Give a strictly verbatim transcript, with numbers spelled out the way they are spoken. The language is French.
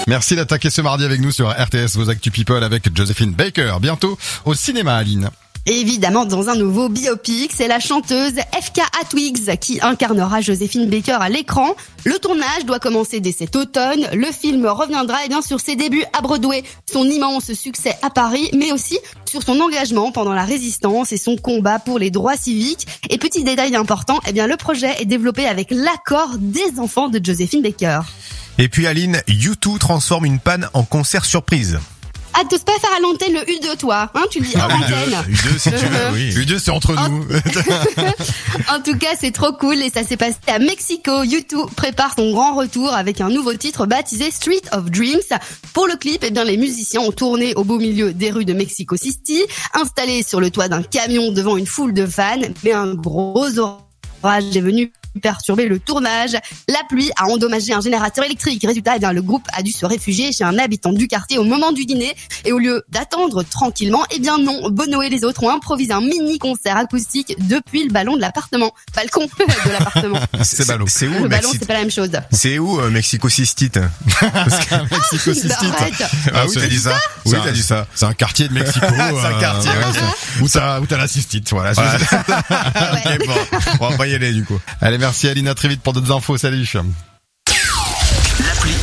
Merci d'attaquer ce mardi avec nous sur R T S, vos Actu People avec Joséphine Baker. Bientôt au cinéma, Aline. Évidemment, dans un nouveau biopic, c'est la chanteuse F K Twigs qui incarnera Joséphine Baker à l'écran. Le tournage doit commencer dès cet automne. Le film reviendra eh bien sur ses débuts à Broadway, son immense succès à Paris, mais aussi sur son engagement pendant la résistance et son combat pour les droits civiques. Et petit détail important, eh bien le projet est développé avec l'accord des enfants de Joséphine Baker. Et puis Aline, U deux transforme une panne en concert surprise. Ah, t'oses pas faire à l'antenne le U deux, toi, hein, tu le dis ah, à l'antenne. U deux, si tu veux, oui. U deux, c'est entre en... nous. En tout cas, c'est trop cool et ça s'est passé à Mexico. U deux prépare son grand retour avec un nouveau titre baptisé Street of Dreams. Pour le clip, eh bien, les musiciens ont tourné au beau milieu des rues de Mexico City, installés sur le toit d'un camion devant une foule de fans, mais un gros orage est venu perturber le tournage. La pluie a endommagé un générateur électrique. Résultat, eh bien, le groupe a dû se réfugier chez un habitant du quartier au moment du dîner. Et au lieu d'attendre tranquillement, eh bien non, Bono et les autres ont improvisé un mini concert acoustique depuis le ballon de l'appartement. Balcon de l'appartement. C'est ballon. C'est où, le ballon, Mexi... c'est pas la même chose. C'est où, euh, Mexico City? Mexico City. Arrête. Ah oui, t'as dit ça? Oui, t'as dit ça. C'est un quartier de Mexico. C'est un quartier, euh, ouais. où t'as, où t'as la cystite, voilà. voilà. Ouais. Ok, bon. On va pas y aller, du coup. Allez, merci Aline, à très vite pour d'autres infos. Salut.